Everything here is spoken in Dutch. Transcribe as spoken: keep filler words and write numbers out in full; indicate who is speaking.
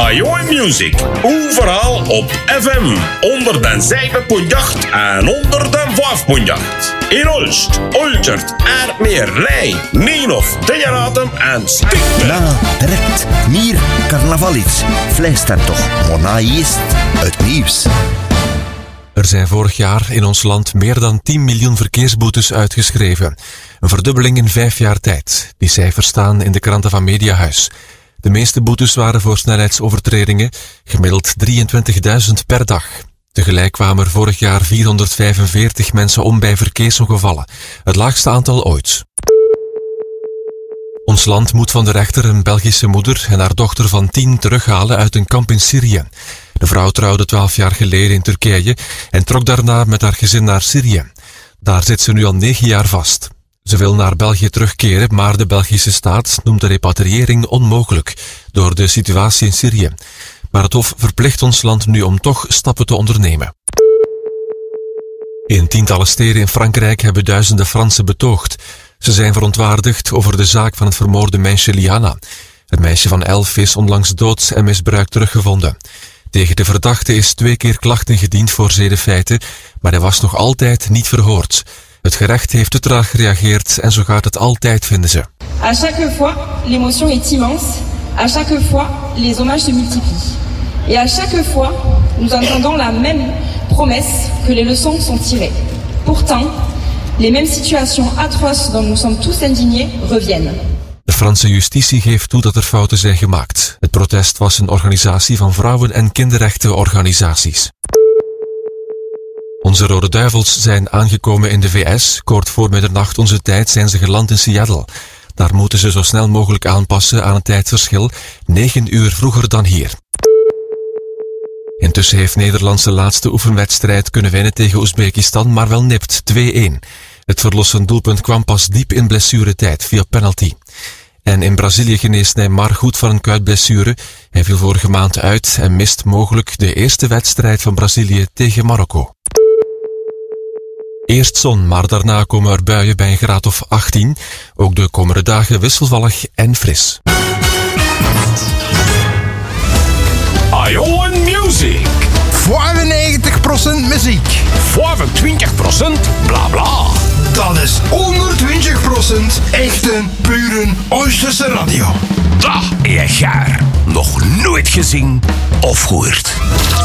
Speaker 1: Ajoy Music. Overal op F M. Onder den zeven punt acht en onder den vijf punt acht. In Olst, Olchert, Aardmeer, Rij, Neenhof, Dejeratum en Stiekme.
Speaker 2: Na, direct, Mier, Carnavalits, Vleestem toch, Monaïst, het nieuws.
Speaker 3: Er zijn vorig jaar in ons land meer dan tien miljoen verkeersboetes uitgeschreven. Een verdubbeling in vijf jaar tijd. Die cijfers staan in de kranten van Mediahuis. De meeste boetes waren voor snelheidsovertredingen, gemiddeld drieëntwintigduizend per dag. Tegelijk kwamen er vorig jaar vierhonderdvijfenveertig mensen om bij verkeersongevallen. Het laagste aantal ooit. Ons land moet van de rechter een Belgische moeder en haar dochter van tien terughalen uit een kamp in Syrië. De vrouw trouwde twaalf jaar geleden in Turkije en trok daarna met haar gezin naar Syrië. Daar zit ze nu al negen jaar vast. Ze wil naar België terugkeren, maar de Belgische staat noemt de repatriëring onmogelijk door de situatie in Syrië. Maar het Hof verplicht ons land nu om toch stappen te ondernemen. In tientallen steden in Frankrijk hebben duizenden Fransen betoogd. Ze zijn verontwaardigd over de zaak van het vermoorde meisje Liana. Het meisje van elf is onlangs dood en misbruikt teruggevonden. Tegen de verdachte is twee keer klachten gediend voor zedenfeiten, maar hij was nog altijd niet verhoord. Het gerecht heeft te traag gereageerd en zo gaat het altijd, vinden ze.
Speaker 4: À chaque fois, l'émotion est immense. À chaque fois, les hommages se multiplient. Et à chaque fois, nous entendons la même promesse que les leçons sont tirées. Pourtant, les mêmes situations atroces dont nous sommes tous indignés reviennent.
Speaker 3: De Franse justitie geeft toe dat er fouten zijn gemaakt. Het protest was een organisatie van vrouwen- en kinderrechtenorganisaties. Onze Rode Duivels zijn aangekomen in de V S. Kort voor middernacht onze tijd zijn ze geland in Seattle. Daar moeten ze zo snel mogelijk aanpassen aan het tijdverschil, negen uur vroeger dan hier. Intussen heeft Nederland zijn laatste oefenwedstrijd kunnen winnen tegen Oezbekistan, maar wel nipt, twee-een. Het verlossend doelpunt kwam pas diep in blessuretijd via penalty. En in Brazilië geneest Neymar goed van een kuitblessure. Hij viel vorige maand uit en mist mogelijk de eerste wedstrijd van Brazilië tegen Marokko. Eerst zon, maar daarna komen er buien bij een graad of achttien. Ook de komende dagen wisselvallig en fris.
Speaker 1: Ajoy Music.
Speaker 5: vijfennegentig procent muziek.
Speaker 1: vijfentwintig procent bla bla.
Speaker 5: Dat is honderdtwintig procent echte, pure Oosterse radio.
Speaker 1: Dag, je gaar. Nog nooit gezien of gehoord.